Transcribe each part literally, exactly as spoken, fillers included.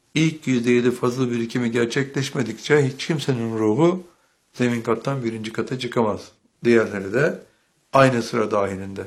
İlk yüzde yedi fazıl birikimi gerçekleşmedikçe hiç kimsenin ruhu zemin kattan birinci kata çıkamaz. Diğerleri de aynı sıra dahilinde.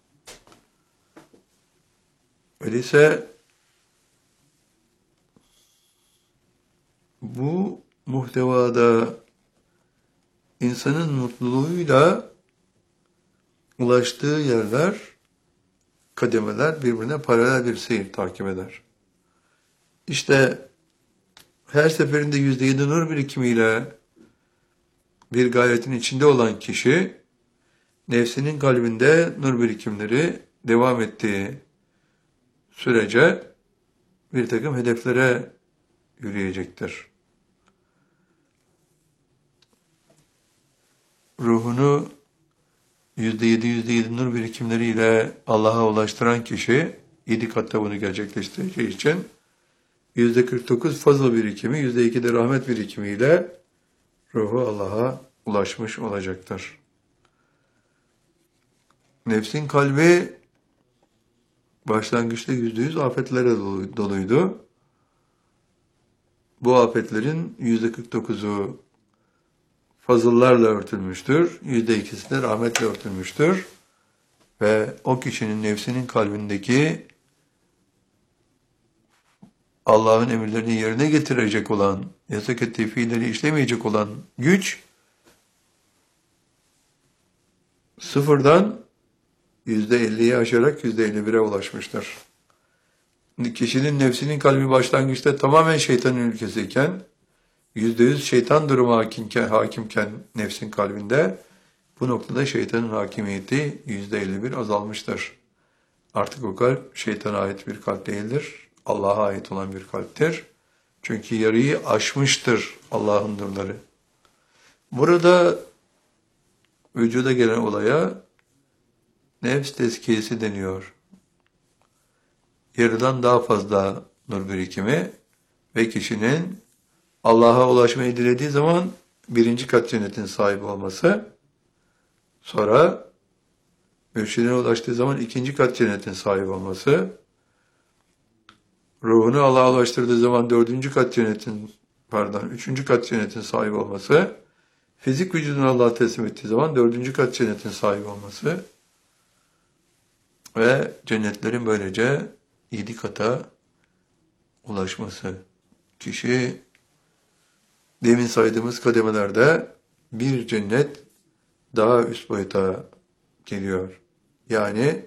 Öyleyse bu muhtevada insanın mutluluğuyla ulaştığı yerler, kademeler birbirine paralel bir seyir takip eder. İşte her seferinde yüzde yedi nur birikimiyle bir gayretin içinde olan kişi, nefsinin kalbinde nur birikimleri devam ettiği sürece bir takım hedeflere yürüyecektir. Ruhunu yüzde yedi, yüzde yedi nur birikimleriyle Allah'a ulaştıran kişi, yedi katta bunu gerçekleştireceği için, yüzde kırk dokuz fazıl birikimi, yüzde iki de rahmet birikimiyle ruhu Allah'a ulaşmış olacaktır. Nefsin kalbi başlangıçta yüzde yüz afetlere doluydu. Bu afetlerin yüzde kırk dokuzu fazıllarla örtülmüştür. Yüzde ikisi de rahmetle örtülmüştür. Ve o kişinin nefsinin kalbindeki Allah'ın emirlerini yerine getirecek olan, yasak ettiği fiilleri işlemeyecek olan güç sıfırdan yüzde elliyi aşarak yüzde elli bire ulaşmıştır. Kişinin nefsinin kalbi başlangıçta tamamen şeytanın ülkesiyken, yüzde yüz şeytan durumu hakimken, hakimken nefsin kalbinde, bu noktada şeytanın hakimiyeti yüzde elli bir azalmıştır. Artık o kalp şeytana ait bir kalp değildir, Allah'a ait olan bir kalptir. Çünkü yarıyı aşmıştır Allah'ın nurları. Burada vücuda gelen olaya nefs tezkiyesi deniyor. Yarıdan daha fazla nur birikimi ve kişinin Allah'a ulaşmayı dilediği zaman birinci kat cennetin sahibi olması, sonra mürşidine ulaştığı zaman ikinci kat cennetin sahibi olması, ruhunu Allah'a ulaştırdığı zaman dördüncü kat cennetin, pardon, üçüncü kat cennetin sahibi olması, fizik vücudunu Allah'a teslim ettiği zaman dördüncü kat cennetin sahibi olması ve cennetlerin böylece yedi kata ulaşması. Kişi demin saydığımız kademelerde bir cennet daha üst boyuta geliyor. Yani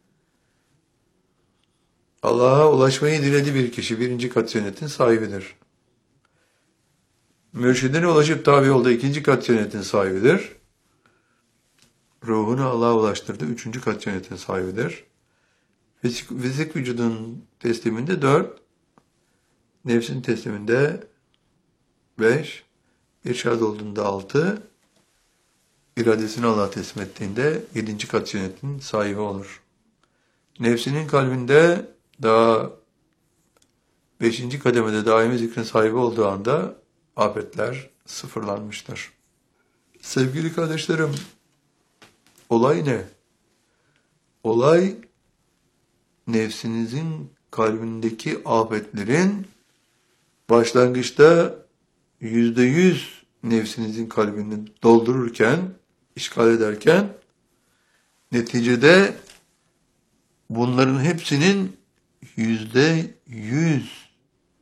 Allah'a ulaşmayı dilediği bir kişi birinci kat cennetin sahibidir. Mürşidine ulaşıp tabi yolda ikinci kat cennetin sahibidir. Ruhunu Allah'a ulaştırdı, üçüncü kat cennetin sahibidir. Fizik, fizik vücudun tesliminde dört, nefsin tesliminde beş, irşad olduğunda altı, iradesini Allah'a teslim ettiğinde yedinci kat cennetin sahibi olur. Nefsinin kalbinde daha beşinci kademede daimi zikrin sahibi olduğu anda afetler sıfırlanmıştır. Sevgili kardeşlerim, olay ne? Olay nefsinizin kalbindeki afetlerin başlangıçta yüzde yüz nefsinizin kalbini doldururken, işgal ederken, neticede bunların hepsinin yüzde yüz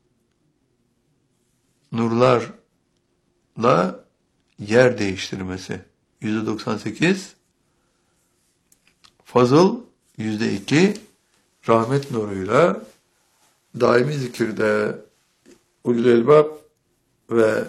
nurlarla yer değiştirmesi. Yüzde doksan sekiz fazıl, yüzde iki rahmet nuruyla daimi zikirde ulul elbab ve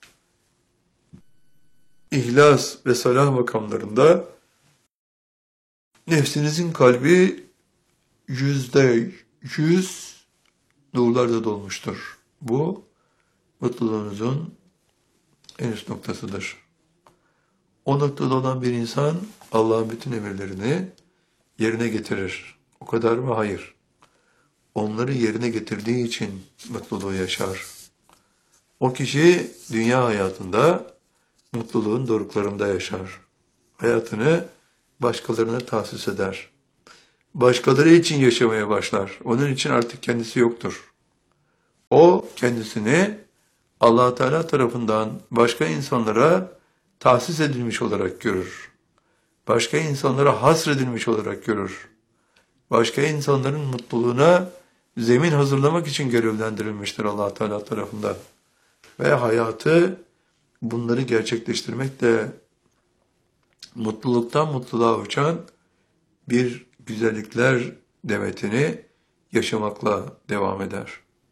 ihlas ve salah makamlarında nefsinizin kalbi yüzde yüz nurlarla dolmuştur. Bu mutluluğunuzun en üst noktasıdır. O noktada olan bir insan Allah'ın bütün emirlerini yerine getirir. O kadar mı? Hayır. Onları yerine getirdiği için mutluluğu yaşar. O kişi dünya hayatında mutluluğun doruklarında yaşar. Hayatını başkalarına tahsis eder. Başkaları için yaşamaya başlar. Onun için artık kendisi yoktur. O kendisini Allah Teala tarafından başka insanlara tahsis edilmiş olarak görür. Başka insanlara hasredilmiş olarak görür. Başka insanların mutluluğuna zemin hazırlamak için görevlendirilmiştir Allah Teala tarafından. Ve hayatı bunları gerçekleştirmekle mutluluktan mutluluğa uçan bir güzellikler demetini yaşamakla devam eder.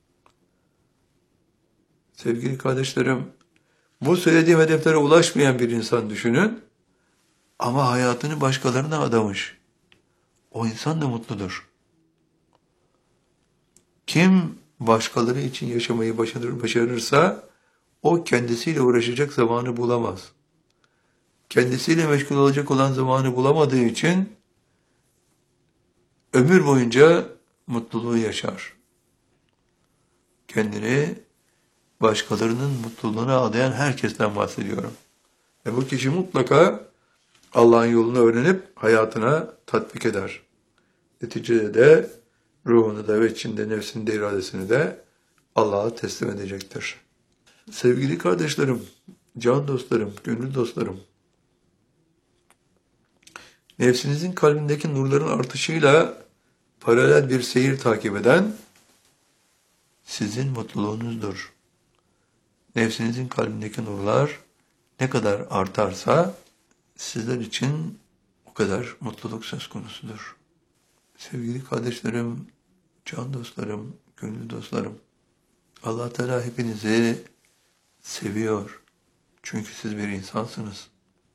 Sevgili kardeşlerim, bu söylediğim hedeflere ulaşmayan bir insan düşünün ama hayatını başkalarına adamış. O insan da mutludur. Kim başkaları için yaşamayı başarır, başarırsa o kendisiyle uğraşacak zamanı bulamaz. Kendisiyle meşgul olacak olan zamanı bulamadığı için ömür boyunca mutluluğu yaşar. Kendini başkalarının mutluluğuna adayan herkesten bahsediyorum. Ve bu kişi mutlaka Allah'ın yolunu öğrenip hayatına tatbik eder. Neticede de ruhunu da ve içinde nefsini de iradesini de Allah'a teslim edecektir. Sevgili kardeşlerim, can dostlarım, gönül dostlarım, nefsinizin kalbindeki nurların artışıyla paralel bir seyir takip eden sizin mutluluğunuzdur. Nefsinizin kalbindeki nurlar ne kadar artarsa sizler için o kadar mutluluk söz konusudur. Sevgili kardeşlerim, can dostlarım, gönül dostlarım, Allah Teala hepinizi seviyor. Çünkü siz bir insansınız.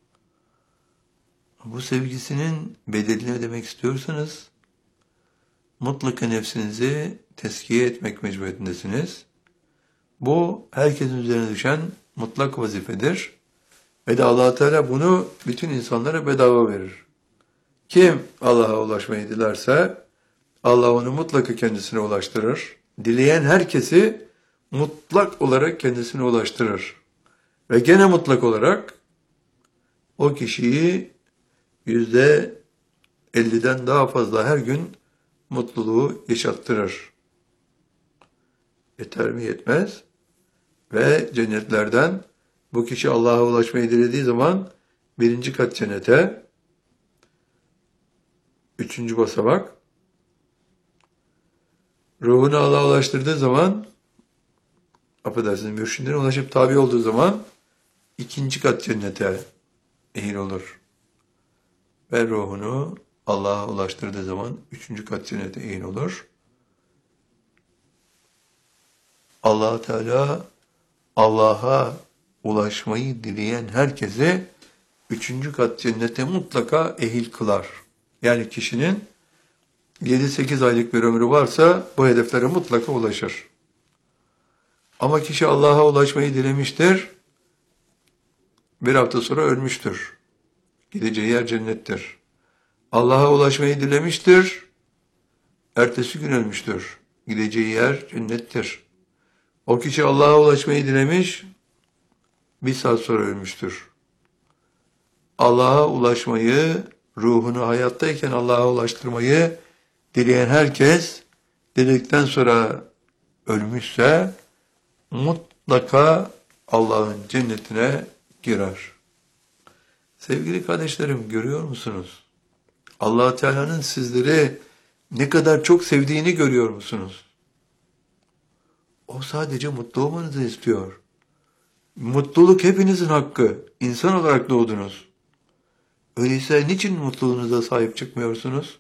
Bu sevgisinin bedelini ödemek istiyorsanız mutlaka nefsinizi teskiye etmek mecburiyetindesiniz. Bu herkesin üzerine düşen mutlak vazifedir. Ve de Allah Teala bunu bütün insanlara bedava verir. Kim Allah'a ulaşmayı dilerse Allah onu mutlaka kendisine ulaştırır. Dileyen herkesi mutlak olarak kendisine ulaştırır. Ve gene mutlak olarak o kişiyi yüzde elliden daha fazla her gün mutluluğu yaşattırır. Yeter mi? Yetmez. Ve cennetlerden bu kişi Allah'a ulaşmayı dilediği zaman birinci kat cennete, üçüncü basamak, ruhunu Allah'a ulaştırdığı zaman, affedersiniz, mürşidine ulaşıp tabi olduğu zaman ikinci kat cennete ehil olur. Ve ruhunu Allah'a ulaştırdığı zaman üçüncü kat cennete ehil olur. Allah Teala Allah'a ulaşmayı dileyen herkese üçüncü kat cennete mutlaka ehil kılar. Yani kişinin yedi sekiz aylık bir ömrü varsa bu hedeflere mutlaka ulaşır. Ama kişi Allah'a ulaşmayı dilemiştir, bir hafta sonra ölmüştür. Gideceği yer cennettir. Allah'a ulaşmayı dilemiştir, ertesi gün ölmüştür. Gideceği yer cennettir. O kişi Allah'a ulaşmayı dilemiş, bir saat sonra ölmüştür. Allah'a ulaşmayı, ruhunu hayattayken Allah'a ulaştırmayı dileyen herkes, diledikten sonra ölmüşse, mutlaka Allah'ın cennetine girer. Sevgili kardeşlerim, görüyor musunuz? Allah Teala'nın sizleri ne kadar çok sevdiğini görüyor musunuz? O sadece mutlu olmanızı istiyor. Mutluluk hepinizin hakkı. İnsan olarak doğdunuz. Öyleyse niçin mutluluğunuza sahip çıkmıyorsunuz?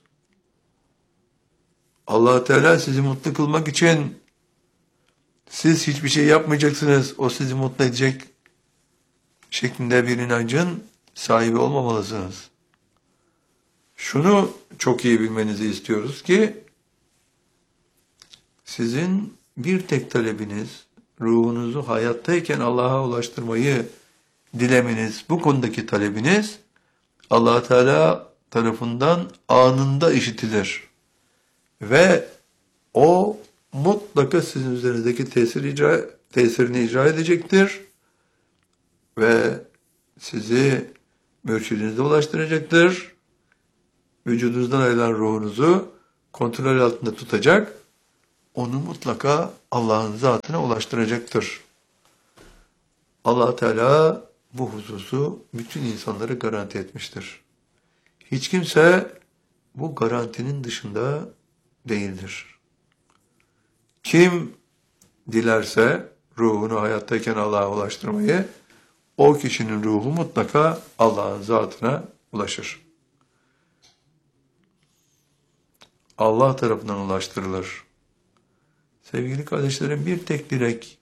Allah Teala sizi mutlu kılmak için siz hiçbir şey yapmayacaksınız, o sizi mutlu edecek şeklinde bir inancın sahibi olmamalısınız. Şunu çok iyi bilmenizi istiyoruz ki sizin bir tek talebiniz, ruhunuzu hayattayken Allah'a ulaştırmayı dilemeniz, bu konudaki talebiniz Allah Teala tarafından anında işitilir. Ve o mutlaka sizin üzerinizdeki tesir icra, tesirini icra edecektir. Ve sizi mürşidinize ulaştıracaktır. Vücudunuzdan ayrılan ruhunuzu kontrol altında tutacak onu mutlaka Allah'ın zatına ulaştıracaktır. Allah Teala bu hususu bütün insanlara garanti etmiştir. Hiç kimse bu garantinin dışında değildir. Kim dilerse ruhunu hayattayken Allah'a ulaştırmayı, o kişinin ruhu mutlaka Allah'ın zatına ulaşır. Allah tarafından ulaştırılır. Sevgili kardeşlerim, bir tek dilek.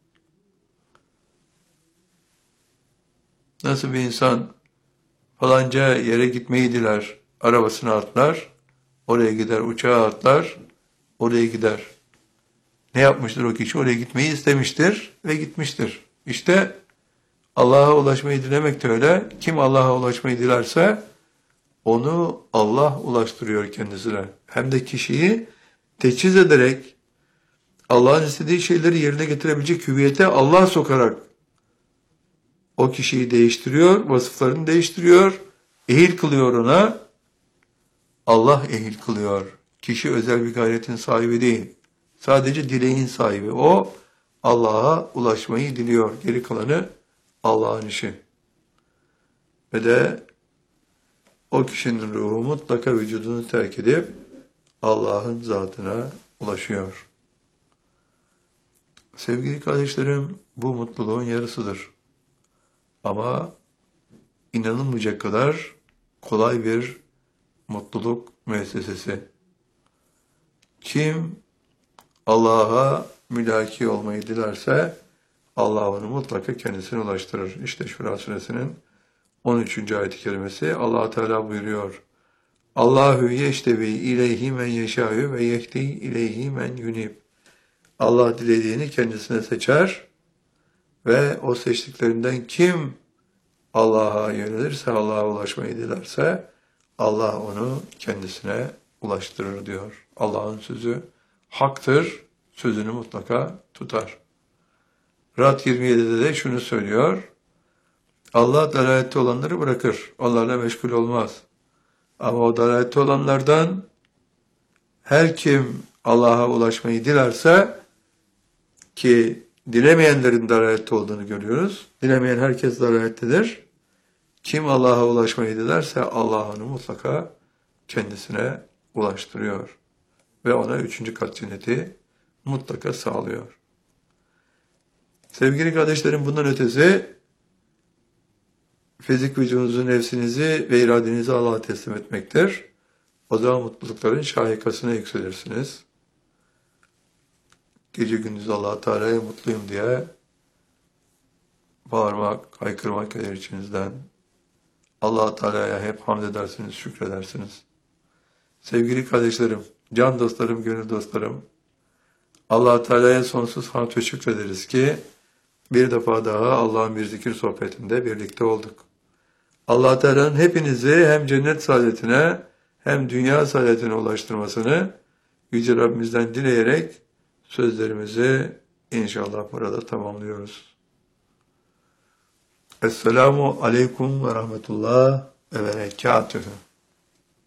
Nasıl bir insan falanca yere gitmeyi diler, arabasına atlar, oraya gider, uçağa atlar, oraya gider. Ne yapmıştır o kişi? Oraya gitmeyi istemiştir ve gitmiştir. İşte Allah'a ulaşmayı dilemek de öyle. Kim Allah'a ulaşmayı dilerse onu Allah ulaştırıyor kendisine. Hem de kişiyi teçhiz ederek Allah'ın istediği şeyleri yerine getirebilecek hüviyete Allah sokarak o kişiyi değiştiriyor, vasıflarını değiştiriyor, ehil kılıyor ona. Allah ehil kılıyor. Kişi özel bir gayretin sahibi değil. Sadece dileğin sahibi. O Allah'a ulaşmayı diliyor. Geri kalanı Allah'ın işi. Ve de o kişinin ruhu mutlaka vücudunu terk edip Allah'ın zatına ulaşıyor. Sevgili kardeşlerim, bu mutluluğun yarısıdır. Ama inanılmayacak kadar kolay bir mutluluk müessesesi. Kim Allah'a mülaki olmayı dilerse Allah onu mutlaka kendisine ulaştırır. İşte Şura Suresinin on üçüncü ayet-i kerimesi Allah Teala buyuruyor. Allahu yeştevi ileyhi men yeşâhü ve yehdi ileyhi men yunib. Allah dilediğini kendisine seçer ve o seçtiklerinden kim Allah'a yönelirse, Allah'a ulaşmayı dilerse Allah onu kendisine ulaştırır diyor. Allah'ın sözü haktır, sözünü mutlaka tutar. Rad yirmi yedide de şunu söylüyor. Allah dalalette olanları bırakır, onlarla meşgul olmaz. Ama o dalalette olanlardan her kim Allah'a ulaşmayı dilerse, ki dilemeyenlerin dalalette olduğunu görüyoruz. Dilemeyen herkes dalalettedir. Kim Allah'a ulaşmayı dilerse Allah onu mutlaka kendisine ulaştırıyor. Ve ona üçüncü kat cenneti mutlaka sağlıyor. Sevgili kardeşlerim, bundan ötesi fizik vücudunuzu, nefsinizi ve iradenizi Allah'a teslim etmektir. O zaman mutlulukların şahikasına yükselirsiniz. Gece gündüz Allah-u Teala'ya mutluyum diye bağırmak, haykırmak gelir içinizden. Allah-u Teala'ya hep hamd edersiniz, şükredersiniz. Sevgili kardeşlerim, can dostlarım, gönül dostlarım, Allah-u Teala'ya sonsuz hamd ve şükrederiz ki bir defa daha Allah'ın bir zikir sohbetinde birlikte olduk. Allah-u Teala'nın hepinizi hem cennet saadetine hem dünya saadetine ulaştırmasını Yüce Rabbimizden dileyerek sözlerimizi inşallah burada tamamlıyoruz. Esselamu aleyküm ve rahmetullah ve berekatühü.